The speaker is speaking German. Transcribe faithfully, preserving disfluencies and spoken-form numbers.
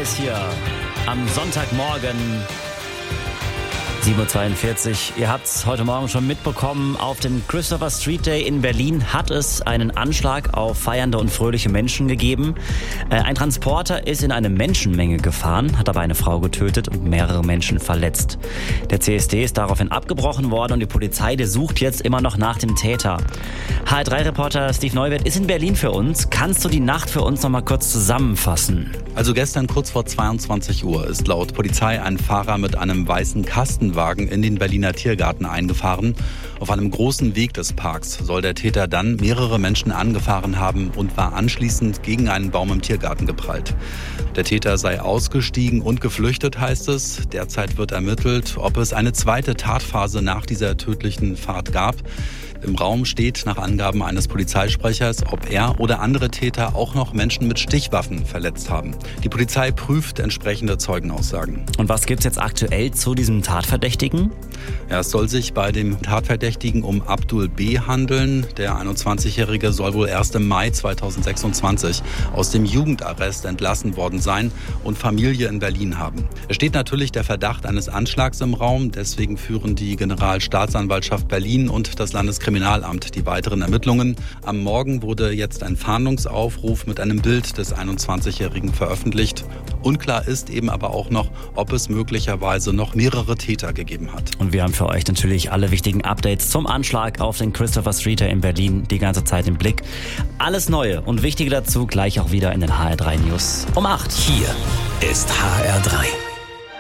ist hier am Sonntagmorgen. sieben Uhr zweiundvierzig. Ihr habt es heute Morgen schon mitbekommen. Auf dem Christopher Street Day in Berlin hat es einen Anschlag auf feiernde und fröhliche Menschen gegeben. Ein Transporter ist in eine Menschenmenge gefahren, hat dabei eine Frau getötet und mehrere Menschen verletzt. Der C S D ist daraufhin abgebrochen worden und die Polizei, die sucht jetzt immer noch nach dem Täter. H R drei Reporter Steve Neuwirth ist in Berlin für uns. Kannst du die Nacht für uns noch mal kurz zusammenfassen? Also gestern kurz vor zweiundzwanzig Uhr ist laut Polizei ein Fahrer mit einem weißen Kastenwagen in den Berliner Tiergarten eingefahren. Auf einem großen Weg des Parks soll der Täter dann mehrere Menschen angefahren haben und war anschließend gegen einen Baum im Tiergarten geprallt. Der Täter sei ausgestiegen und geflüchtet, heißt es. Derzeit wird ermittelt, ob es eine zweite Tatphase nach dieser tödlichen Fahrt gab. Im Raum steht nach Angaben eines Polizeisprechers, ob er oder andere Täter auch noch Menschen mit Stichwaffen verletzt haben. Die Polizei prüft entsprechende Zeugenaussagen. Und was gibt's jetzt aktuell zu diesem Tatverdächtigen? Ja, es soll sich bei dem Tatverdächtigen um Abdul B. handeln. Der einundzwanzigjährige soll wohl erst im Mai zweitausendsechsundzwanzig aus dem Jugendarrest entlassen worden sein und Familie in Berlin haben. Es steht natürlich der Verdacht eines Anschlags im Raum. Deswegen führen die Generalstaatsanwaltschaft Berlin und das Landeskriminalamt die weiteren Ermittlungen. Am Morgen wurde jetzt ein Fahndungsaufruf mit einem Bild des einundzwanzigjährigen veröffentlicht. Unklar ist eben aber auch noch, ob es möglicherweise noch mehrere Täter gegeben hat. Und wir haben für euch natürlich alle wichtigen Updates zum Anschlag auf den Christopher Street Day in Berlin die ganze Zeit im Blick. Alles Neue und Wichtige dazu gleich auch wieder in den H R drei News um acht. Hier ist H R drei.